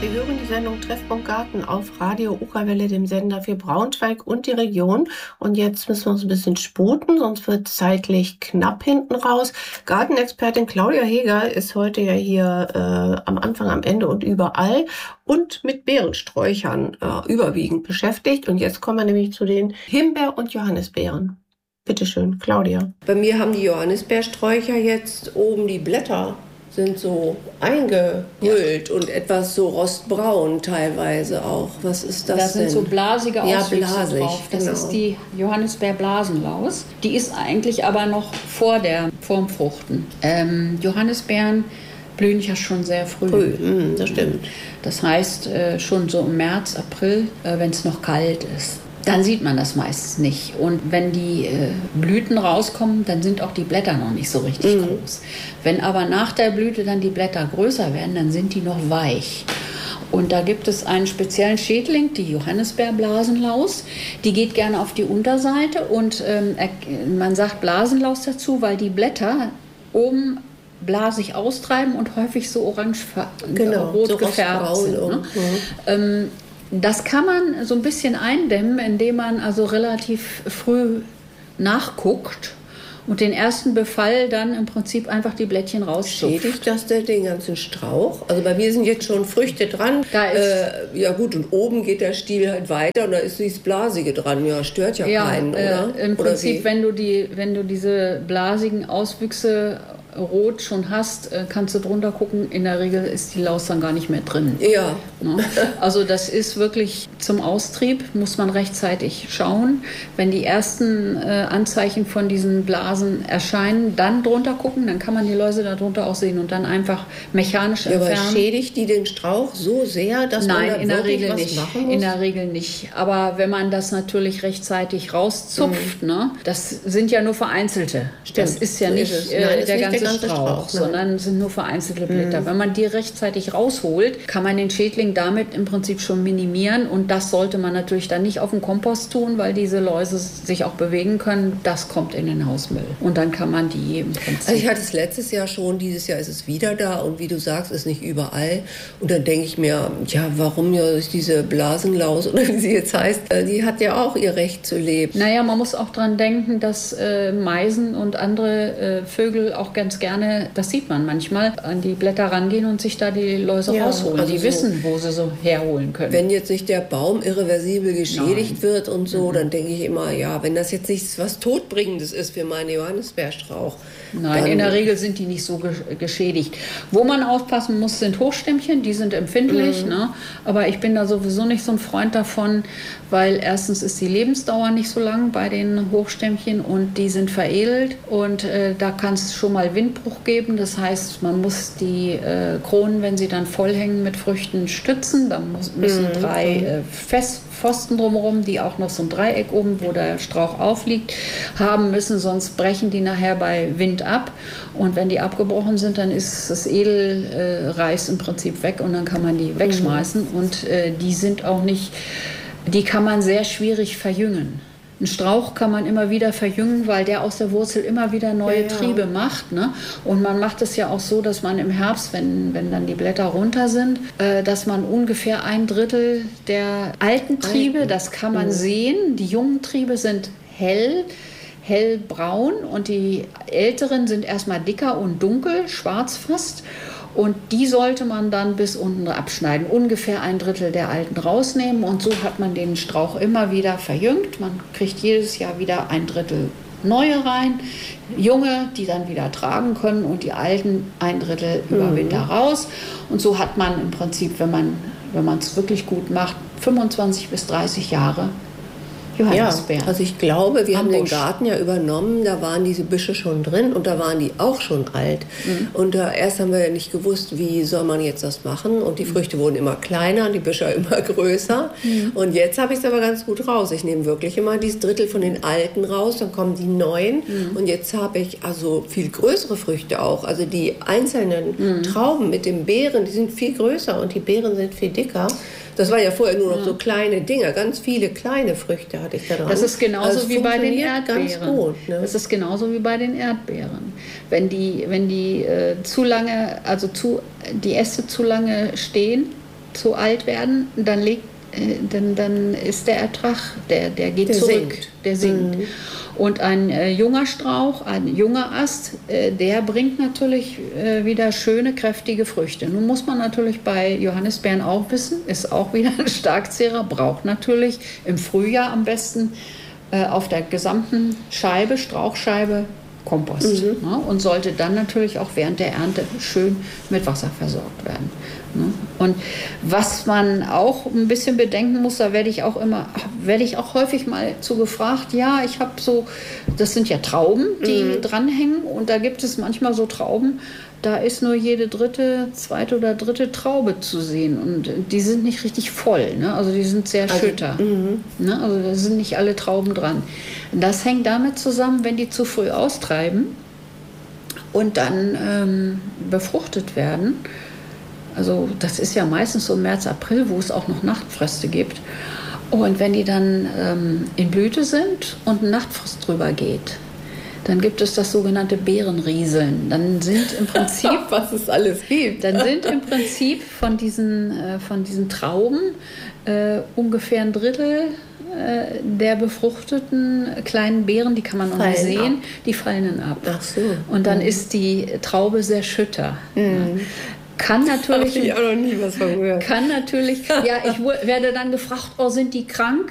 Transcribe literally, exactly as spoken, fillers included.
Sie hören die Sendung Treffpunkt Garten auf Radio Uckerwelle, dem Sender für Braunschweig und die Region. Und jetzt müssen wir uns ein bisschen sputen, sonst wird es zeitlich knapp hinten raus. Gartenexpertin Claudia Heger ist heute ja hier äh, am Anfang, am Ende und überall und mit Beerensträuchern äh, überwiegend beschäftigt. Und jetzt kommen wir nämlich zu den Himbeer- und Johannisbeeren. Bitte schön, Claudia. Bei mir haben die Johannisbeersträucher jetzt oben die Blätter sind so eingehüllt ja. und etwas so rostbraun teilweise auch. Was ist das Das denn? sind so blasige Auswüchse ja, blasig, drauf. Das genau. ist die Johannisbeerblasenlaus. Die ist eigentlich aber noch vor der vorm Fruchten. Ähm, Johannisbeeren blühen ja schon sehr früh. Früh, mm, das stimmt. Das heißt äh, schon so im März, April, äh, wenn es noch kalt ist. Dann sieht man das meistens nicht. Und wenn die äh, Blüten rauskommen, dann sind auch die Blätter noch nicht so richtig mhm. groß. Wenn aber nach der Blüte dann die Blätter größer werden, dann sind die noch weich. Und da gibt es einen speziellen Schädling, die Johannisbeerblasenlaus. Die geht gerne auf die Unterseite und ähm, man sagt Blasenlaus dazu, weil die Blätter oben blasig austreiben und häufig so orange, genau, rot so gefärbt sind. Ne? Mhm. Ähm, Das kann man so ein bisschen eindämmen, indem man also relativ früh nachguckt und den ersten Befall dann im Prinzip einfach die Blättchen rauszupft. Schädigt das denn den ganzen Strauch? Also bei mir sind jetzt schon Früchte dran. Da ist äh, ja gut, und oben geht der Stiel halt weiter und da ist dieses Blasige dran. Ja, stört ja, ja keinen, oder? Äh, Im oder Prinzip, wie? wenn du, die, wenn du diese blasigen Auswüchse rot schon hast, kannst du drunter gucken. In der Regel ist die Laus dann gar nicht mehr drin. Ja. Also das ist wirklich zum Austrieb, muss man rechtzeitig schauen. Wenn die ersten äh, Anzeichen von diesen Blasen erscheinen, dann drunter gucken, dann kann man die Läuse darunter auch sehen und dann einfach mechanisch ja, entfernen. Aber schädigt die den Strauch so sehr, dass Nein, man da in der wirklich Regel was nicht. machen muss? In der Regel nicht. Aber wenn man das natürlich rechtzeitig rauszupft, mhm. ne, das sind ja nur vereinzelte. Stimmt. Das ist ja so nicht ist äh, Nein, der ist ganze nicht der ganze Strauch, Strauch sondern sind nur vereinzelte Blätter. Mhm. Wenn man die rechtzeitig rausholt, kann man den Schädling damit im Prinzip schon minimieren und das sollte man natürlich dann nicht auf den Kompost tun, weil diese Läuse sich auch bewegen können. Das kommt in den Hausmüll und dann kann man die im Prinzip... Also ich hatte es letztes Jahr schon, dieses Jahr ist es wieder da und wie du sagst, ist nicht überall und dann denke ich mir, ja, warum ja diese Blasenlaus oder wie sie jetzt heißt, die hat ja auch ihr Recht zu leben. Naja, man muss auch dran denken, dass äh, Meisen und andere äh, Vögel auch ganz gerne, das sieht man manchmal, an die Blätter rangehen und sich da die Läuse ja, rausholen. Also die so wissen, wo sie so herholen können. Wenn jetzt nicht der Baum irreversibel geschädigt Nein. wird und so, mhm. dann denke ich immer, ja, wenn das jetzt nicht was Todbringendes ist für meinen Johannisbeerstrauch. Nein, in der Regel sind die nicht so geschädigt. Wo man aufpassen muss, sind Hochstämmchen, die sind empfindlich. Mhm. Ne? Aber ich bin da sowieso nicht so ein Freund davon, weil erstens ist die Lebensdauer nicht so lang bei den Hochstämmchen und die sind veredelt und äh, da kann es schon mal Windbruch geben. Das heißt, man muss die äh, Kronen, wenn sie dann voll hängen mit Früchten, stützen. Da muss, müssen mhm. drei äh, Fest Pfosten drumherum, die auch noch so ein Dreieck oben, wo der Strauch aufliegt, haben müssen, sonst brechen die nachher bei Wind ab. Und wenn die abgebrochen sind, dann ist das Edelreis im Prinzip weg und dann kann man die wegschmeißen. Mhm. Und äh, die sind auch nicht, die kann man sehr schwierig verjüngen. Ein Strauch kann man immer wieder verjüngen, weil der aus der Wurzel immer wieder neue ja, ja. Triebe macht. Ne? Und man macht es ja auch so, dass man im Herbst, wenn, wenn dann die Blätter runter sind, äh, dass man ungefähr ein Drittel der alten Triebe, Alten. das kann man mhm. sehen, die jungen Triebe sind hell, hellbraun und die älteren sind erstmal dicker und dunkel, schwarz fast. Und die sollte man dann bis unten abschneiden, ungefähr ein Drittel der alten rausnehmen. Und so hat man den Strauch immer wieder verjüngt. Man kriegt jedes Jahr wieder ein Drittel neue rein, junge, die dann wieder tragen können und die alten ein Drittel über mhm. Winter raus. Und so hat man im Prinzip, wenn man wenn man es wirklich gut macht, fünfundzwanzig bis dreißig Jahre Johannisbeeren. Ja, also ich glaube, wir Am haben den Busch. Garten ja übernommen, da waren diese Büsche schon drin und da waren die auch schon alt. Mhm. Und äh, erst haben wir ja nicht gewusst, wie soll man jetzt das machen und die Früchte wurden immer kleiner, die Büsche immer größer. Mhm. Und jetzt habe ich es aber ganz gut raus. Ich nehme wirklich immer dieses Drittel von den alten raus, dann kommen die neuen mhm. und jetzt habe ich also viel größere Früchte auch. Also die einzelnen mhm. Trauben mit den Beeren, die sind viel größer und die Beeren sind viel dicker. Das waren ja vorher nur noch ja. so kleine Dinger, ganz viele kleine Früchte hatte ich da dran. Das ist genauso also wie bei den Erdbeeren. Ganz gut, ne? Das ist genauso wie bei den Erdbeeren. Wenn die, wenn die äh, zu lange, also zu, die Äste zu lange stehen, zu alt werden, dann legt Dann, dann ist der Ertrag, der, der geht der zurück, sinkt. der sinkt. Mhm. Und ein äh, junger Strauch, ein junger Ast, äh, der bringt natürlich äh, wieder schöne, kräftige Früchte. Nun muss man natürlich bei Johannisbeeren auch wissen, ist auch wieder ein Starkzehrer, braucht natürlich im Frühjahr am besten äh, auf der gesamten Scheibe, Strauchscheibe, Kompost. Mhm. Ne? Und sollte dann natürlich auch während der Ernte schön mit Wasser versorgt werden. Ne? Und was man auch ein bisschen bedenken muss, da werde ich auch immer, werde ich auch häufig mal zu gefragt, ja, ich habe so, das sind ja Trauben, die mhm. dranhängen und da gibt es manchmal so Trauben, da ist nur jede dritte, zweite oder dritte Traube zu sehen und die sind nicht richtig voll, ne? Also die sind sehr also, schütter. Mhm. Ne? Also da sind nicht alle Trauben dran. Das hängt damit zusammen, wenn die zu früh austreiben und dann ähm, befruchtet werden. Also das ist ja meistens so März, April, wo es auch noch Nachtfröste gibt. Und wenn die dann ähm, in Blüte sind und ein Nachtfrost drüber geht, dann gibt es das sogenannte Beerenrieseln. Dann sind im Prinzip, was es alles gibt, dann sind im Prinzip von diesen, äh, von diesen Trauben äh, ungefähr ein Drittel äh, der befruchteten kleinen Beeren, die kann man noch nicht sehen, ab. die fallen dann ab. Ach so. Und dann mhm. ist die Traube sehr schütter. Mhm. Ja. Kann natürlich, ich auch noch nie was von gehört. Kann natürlich, ja, ich werde dann gefragt, oh, sind die krank?